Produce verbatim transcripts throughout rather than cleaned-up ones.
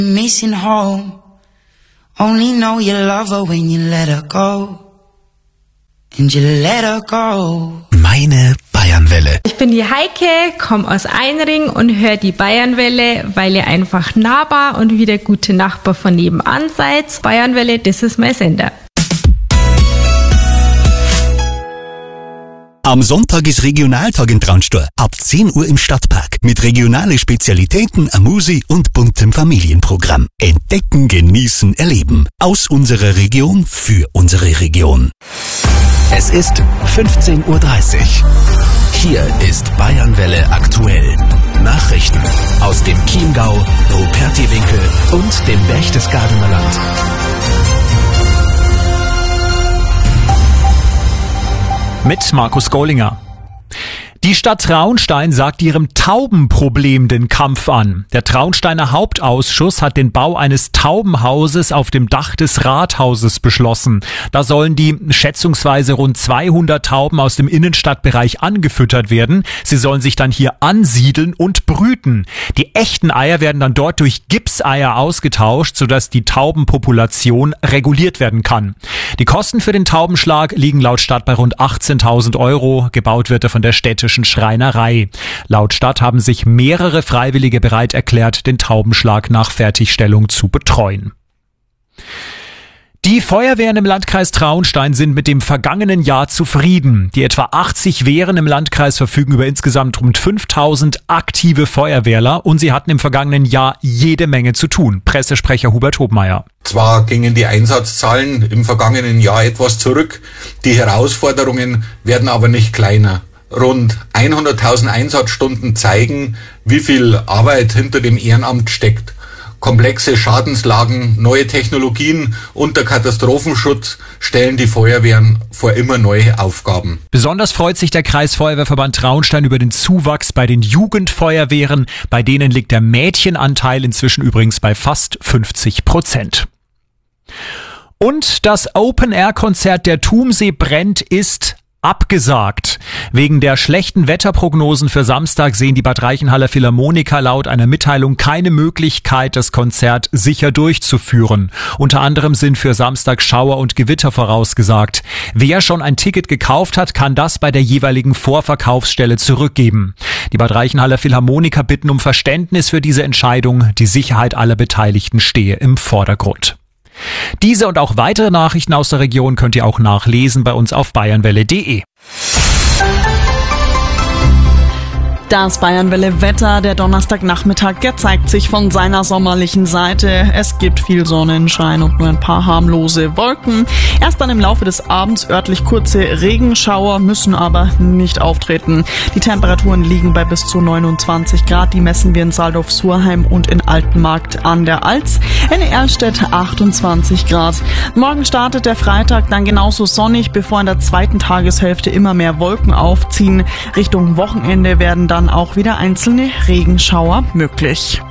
Missing home. Only know you love her when you let her go. And you let her go. Meine Bayernwelle. Ich bin die Heike, komme aus Einring und höre die Bayernwelle, weil ihr einfach nahbar und wie der gute Nachbar von nebenan seid. Bayernwelle, das ist mein Sender. Am Sonntag ist Regionaltag in Traunstein. Ab zehn Uhr im Stadtpark. Mit regionalen Spezialitäten, Amusi und buntem Familienprogramm. Entdecken, genießen, erleben. Aus unserer Region für unsere Region. Es ist fünfzehn Uhr dreißig. Hier ist Bayernwelle aktuell. Nachrichten aus dem Chiemgau, Rupertiwinkel und dem Berchtesgadener Land. Mit Markus Gollinger. Die Stadt Traunstein sagt ihrem Taubenproblem den Kampf an. Der Traunsteiner Hauptausschuss hat den Bau eines Taubenhauses auf dem Dach des Rathauses beschlossen. Da sollen die schätzungsweise rund zweihundert Tauben aus dem Innenstadtbereich angefüttert werden. Sie sollen sich dann hier ansiedeln und brüten. Die echten Eier werden dann dort durch Gipseier ausgetauscht, sodass die Taubenpopulation reguliert werden kann. Die Kosten für den Taubenschlag liegen laut Stadt bei rund achtzehntausend Euro. Gebaut wird er von der städtischen Schreinerei. Laut Stadt haben sich mehrere Freiwillige bereit erklärt, den Taubenschlag nach Fertigstellung zu betreuen. Die Feuerwehren im Landkreis Traunstein sind mit dem vergangenen Jahr zufrieden. Die etwa achtzig Wehren im Landkreis verfügen über insgesamt rund fünftausend aktive Feuerwehrler und sie hatten im vergangenen Jahr jede Menge zu tun. Pressesprecher Hubert Hobmeier. Zwar gingen die Einsatzzahlen im vergangenen Jahr etwas zurück, die Herausforderungen werden aber nicht kleiner. Rund hunderttausend Einsatzstunden zeigen, wie viel Arbeit hinter dem Ehrenamt steckt. Komplexe Schadenslagen, neue Technologien und der Katastrophenschutz stellen die Feuerwehren vor immer neue Aufgaben. Besonders freut sich der Kreisfeuerwehrverband Traunstein über den Zuwachs bei den Jugendfeuerwehren. Bei denen liegt der Mädchenanteil inzwischen übrigens bei fast fünfzig Prozent. Und das Open-Air-Konzert Der Tumsee brennt ist abgesagt. Wegen der schlechten Wetterprognosen für Samstag sehen die Bad Reichenhaller Philharmoniker laut einer Mitteilung keine Möglichkeit, das Konzert sicher durchzuführen. Unter anderem sind für Samstag Schauer und Gewitter vorausgesagt. Wer schon ein Ticket gekauft hat, kann das bei der jeweiligen Vorverkaufsstelle zurückgeben. Die Bad Reichenhaller Philharmoniker bitten um Verständnis für diese Entscheidung. Die Sicherheit aller Beteiligten stehe im Vordergrund. Diese und auch weitere Nachrichten aus der Region könnt ihr auch nachlesen bei uns auf bayernwelle punkt de. Das Bayernwelle-Wetter, der Donnerstagnachmittag, der zeigt sich von seiner sommerlichen Seite. Es gibt viel Sonnenschein und nur ein paar harmlose Wolken. Erst dann im Laufe des Abends örtlich kurze Regenschauer, müssen aber nicht auftreten. Die Temperaturen liegen bei bis zu neunundzwanzig Grad. Die messen wir in Saldorf-Surheim und in Altenmarkt an der Alz. In Erlstedt achtundzwanzig Grad. Morgen startet der Freitag dann genauso sonnig, bevor in der zweiten Tageshälfte immer mehr Wolken aufziehen. Richtung Wochenende werden dann auch wieder einzelne Regenschauer möglich.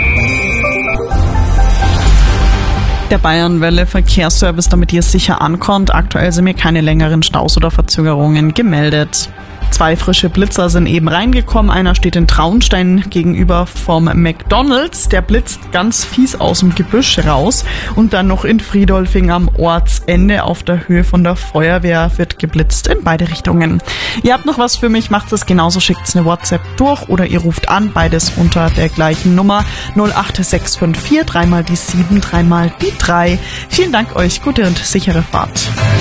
Der Bayernwelle Verkehrsservice, damit ihr sicher ankommt. Aktuell sind mir keine längeren Staus oder Verzögerungen gemeldet. Zwei frische Blitzer sind eben reingekommen. Einer steht in Traunstein gegenüber vom McDonald's. Der blitzt ganz fies aus dem Gebüsch raus. Und dann noch in Friedolfing am Ortsende auf der Höhe von der Feuerwehr wird geblitzt in beide Richtungen. Ihr habt noch was für mich, macht es genauso, schickt eine WhatsApp durch oder ihr ruft an, beides unter der gleichen Nummer null acht sechs fünf vier, dreimal die sieben, dreimal die drei. Vielen Dank euch, gute und sichere Fahrt.